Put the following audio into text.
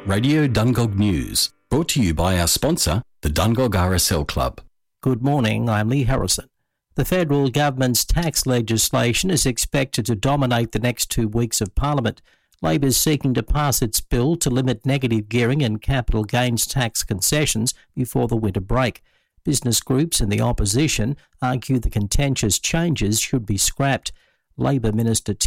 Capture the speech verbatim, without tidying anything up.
Radio Dungog News, brought to you by our sponsor, the Dungog R S L Club. Good morning, I'm Lee Harrison. The federal government's tax legislation is expected to dominate the next two weeks of Parliament. Labor is seeking to pass its bill to limit negative gearing and capital gains tax concessions before the winter break. Business groups in the opposition argue the contentious changes should be scrapped. Labor Minister